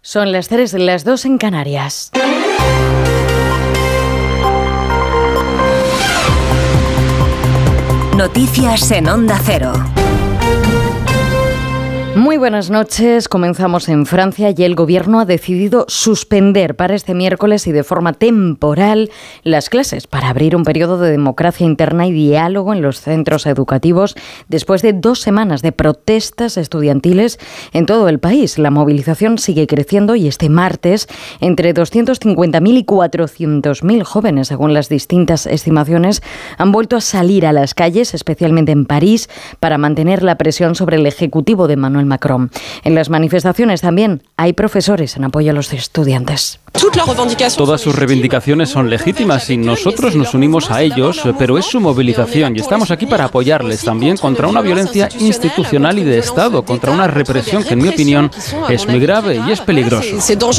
Son las 3, las 2 en Canarias. Noticias en Onda Cero. Muy buenas noches. Comenzamos en Francia y el Gobierno ha decidido suspender para este miércoles y de forma temporal las clases para abrir un periodo de democracia interna y diálogo en los centros educativos después de 2 semanas de protestas estudiantiles en todo el país. La movilización sigue creciendo y este martes entre 250.000 y 400.000 jóvenes, según las distintas estimaciones, han vuelto a salir a las calles, especialmente en París, para mantener la presión sobre el Ejecutivo de Emmanuel Macron. En las manifestaciones también hay profesores en apoyo a los estudiantes. Todas sus reivindicaciones son legítimas y nosotros nos unimos a ellos, pero es su movilización y estamos aquí para apoyarles también contra una violencia institucional y de Estado, contra una represión que, en mi opinión, es muy grave y es peligroso.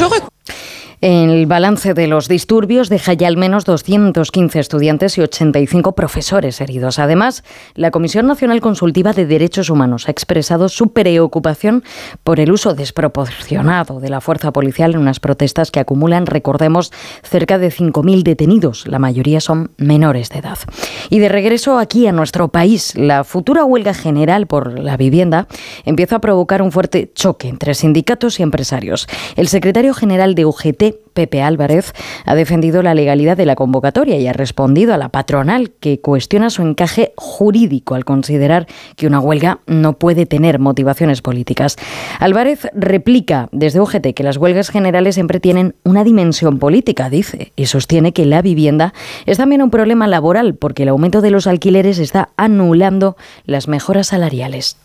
El balance de los disturbios deja ya al menos 215 estudiantes y 85 profesores heridos. Además, la Comisión Nacional Consultiva de Derechos Humanos ha expresado su preocupación por el uso desproporcionado de la fuerza policial en unas protestas que acumulan, recordemos, cerca de 5.000 detenidos. La mayoría son menores de edad. Y de regreso aquí a nuestro país, la futura huelga general por la vivienda empieza a provocar un fuerte choque entre sindicatos y empresarios. El secretario general de UGT, Pepe Álvarez, ha defendido la legalidad de la convocatoria y ha respondido a la patronal, que cuestiona su encaje jurídico al considerar que una huelga no puede tener motivaciones políticas. Álvarez replica desde UGT que las huelgas generales siempre tienen una dimensión política, dice, y sostiene que la vivienda es también un problema laboral porque el aumento de los alquileres está anulando las mejoras salariales.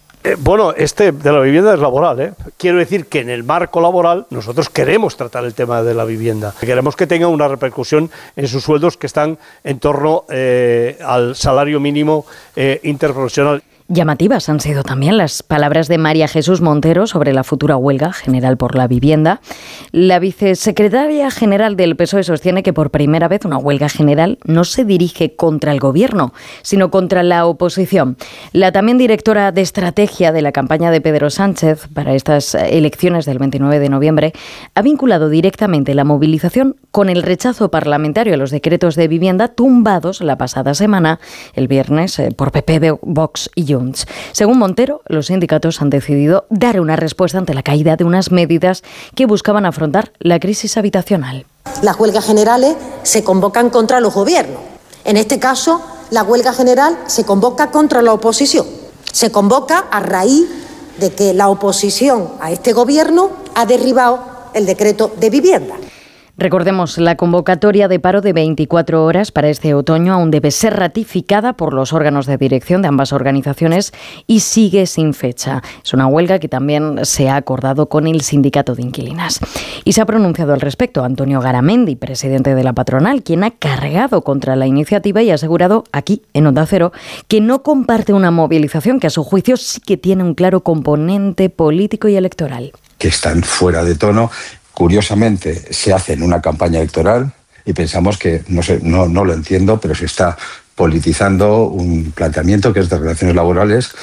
De la vivienda es laboral, Quiero decir que en el marco laboral nosotros queremos tratar el tema de la vivienda. Queremos que tenga una repercusión en sus sueldos que están en torno al salario mínimo interprofesional. Llamativas han sido también las palabras de María Jesús Montero sobre la futura huelga general por la vivienda. La vicesecretaria general del PSOE sostiene que por primera vez una huelga general no se dirige contra el gobierno, sino contra la oposición. La también directora de estrategia de la campaña de Pedro Sánchez para estas elecciones del 29 de noviembre ha vinculado directamente la movilización con el rechazo parlamentario a los decretos de vivienda tumbados la pasada semana, el viernes, por PP, Vox y Junts. Según Montero, los sindicatos han decidido dar una respuesta ante la caída de unas medidas que buscaban afrontar la crisis habitacional. Las huelgas generales se convocan contra los gobiernos. En este caso, la huelga general se convoca contra la oposición. Se convoca a raíz de que la oposición a este gobierno ha derribado el decreto de vivienda. Recordemos, la convocatoria de paro de 24 horas para este otoño aún debe ser ratificada por los órganos de dirección de ambas organizaciones y sigue sin fecha. Es una huelga que también se ha acordado con el sindicato de inquilinas. Y se ha pronunciado al respecto Antonio Garamendi, presidente de la patronal, quien ha cargado contra la iniciativa y ha asegurado aquí, en Onda Cero, que no comparte una movilización que a su juicio sí que tiene un claro componente político y electoral. Que están fuera de tono. Curiosamente, se hace en una campaña electoral y pensamos que, no lo entiendo, pero se está politizando un planteamiento que es de relaciones laborales.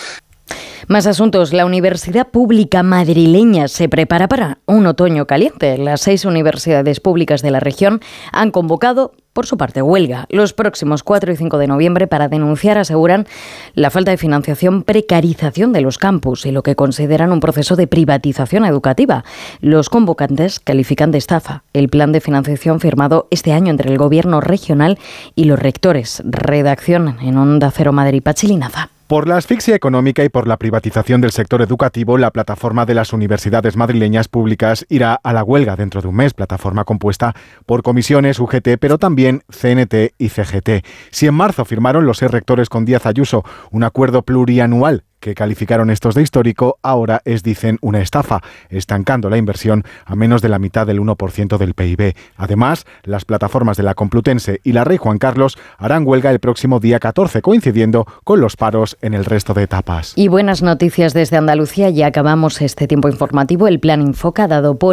Más asuntos. La Universidad Pública Madrileña se prepara para un otoño caliente. Las 6 universidades públicas de la región han convocado, por su parte, huelga los próximos 4 y 5 de noviembre para denunciar, aseguran, la falta de financiación, precarización de los campus y lo que consideran un proceso de privatización educativa. Los convocantes califican de estafa el plan de financiación firmado este año entre el Gobierno regional y los rectores. Redacción en Onda Cero Madrid, Pachi Linaza. Por la asfixia económica y por la privatización del sector educativo, la plataforma de las universidades madrileñas públicas irá a la huelga dentro de un mes, plataforma compuesta por comisiones, UGT, pero también CNT y CGT. Si en marzo firmaron los 6 rectores con Díaz Ayuso un acuerdo plurianual que calificaron estos de histórico, ahora es, dicen, una estafa, estancando la inversión a menos de la mitad del 1% del PIB. Además, las plataformas de la Complutense y la Rey Juan Carlos harán huelga el próximo día 14, coincidiendo con los paros en el resto de etapas. Y buenas noticias desde Andalucía. Ya acabamos este tiempo informativo. El Plan Infoca, dado por